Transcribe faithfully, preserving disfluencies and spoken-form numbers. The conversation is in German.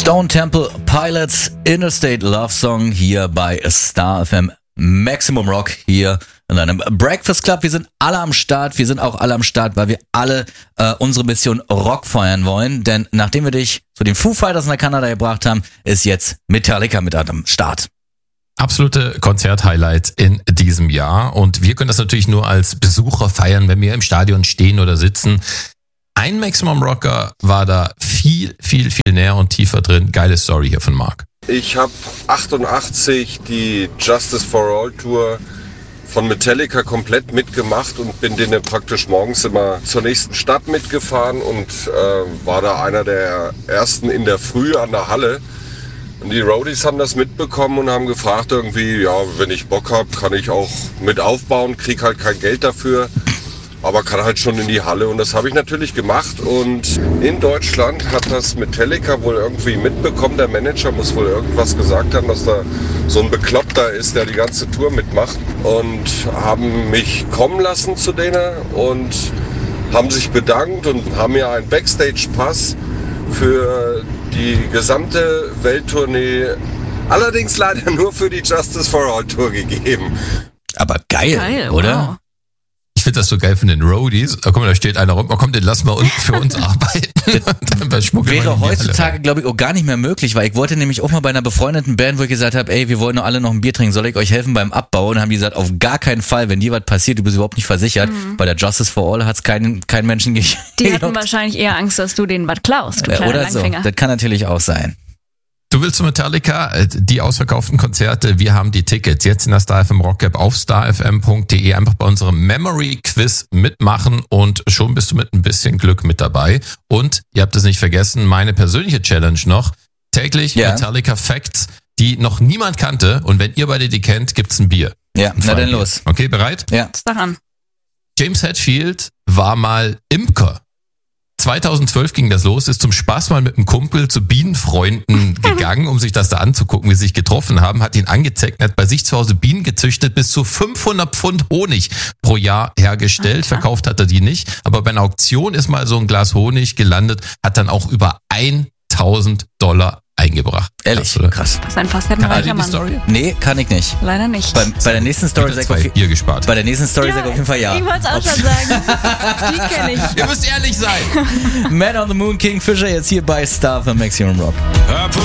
Stone Temple Pilots Interstate Love Song hier bei Star F M Maximum Rock hier in einem Breakfast Club. Wir sind alle am Start, wir sind auch alle am Start, weil wir alle äh, unsere Mission Rock feiern wollen, denn nachdem wir dich zu den Foo Fighters nach Kanada gebracht haben, ist jetzt Metallica mit am Start. Absolute Konzert-Highlights in diesem Jahr und wir können das natürlich nur als Besucher feiern, wenn wir im Stadion stehen oder sitzen. Ein Maximum Rocker war da viel, viel, viel näher und tiefer drin. Geile Story hier von Mark. Ich habe achtundachtzig die Justice for All Tour von Metallica komplett mitgemacht und bin denen praktisch morgens immer zur nächsten Stadt mitgefahren und äh, war da einer der ersten in der Früh an der Halle. Und die Roadies haben das mitbekommen und haben gefragt irgendwie, ja, wenn ich Bock habe, kann ich auch mit aufbauen, krieg halt kein Geld dafür, aber kann halt schon in die Halle. Und das habe ich natürlich gemacht. Und in Deutschland hat das Metallica wohl irgendwie mitbekommen. Der Manager muss wohl irgendwas gesagt haben, dass da so ein Bekloppter ist, der die ganze Tour mitmacht. Und haben mich kommen lassen zu denen und haben sich bedankt und haben mir einen Backstage-Pass für die gesamte Welttournee, allerdings leider nur für die Justice for All Tour gegeben. Aber geil, geil oder? Wow. Ich finde das so geil von den Roadies. Da, guck mal, da steht einer rum, oh, komm, den lassen wir uns für uns arbeiten. Wäre heutzutage, glaube ich, auch gar nicht mehr möglich, weil ich wollte nämlich auch mal bei einer befreundeten Band, wo ich gesagt habe, ey, wir wollen nur alle noch ein Bier trinken, soll ich euch helfen beim Abbau? Und dann haben die gesagt, auf gar keinen Fall, wenn dir was passiert, du bist überhaupt nicht versichert. Mhm. Bei der Justice for All hat es keinen, keinen Menschen gegeben. Die hatten wahrscheinlich eher Angst, dass du denen was klaust, du kleiner Oder Langfinger. so, das kann natürlich auch sein. Du willst zu Metallica, die ausverkauften Konzerte, wir haben die Tickets jetzt in der Star F M Rock App auf star f m punkt d e. Einfach bei unserem Memory Quiz mitmachen und schon bist du mit ein bisschen Glück mit dabei. Und ihr habt es nicht vergessen, meine persönliche Challenge noch, täglich ja. Metallica Facts, die noch niemand kannte und wenn ihr beide die kennt, gibt's ein Bier. Ja, ein na dann los. Okay, bereit? Ja. Sag an. James Hetfield war mal Imker. zweitausendzwölf ging das los, ist zum Spaß mal mit einem Kumpel zu Bienenfreunden gegangen, um sich das da anzugucken, wie sie sich getroffen haben, hat ihn angezeigt, hat bei sich zu Hause Bienen gezüchtet, bis zu fünfhundert Pfund Honig pro Jahr hergestellt, verkauft hat er die nicht, aber bei einer Auktion ist mal so ein Glas Honig gelandet, hat dann auch über tausend Dollar eingebracht. Ehrlich, krass. krass. Das ist ein facettenreicher Mann. Story? Nee, kann ich nicht. Leider nicht. Bei, bei der nächsten Story sag ich auf, Bier gespart. Bei der nächsten Story ja, sag ich auf jeden Fall ja. Ich wollte es auch schon sagen. Die kenne ich. Ihr müsst ehrlich sein. Man on the Moon, King Fisher jetzt hier bei Star für Maximum Rock.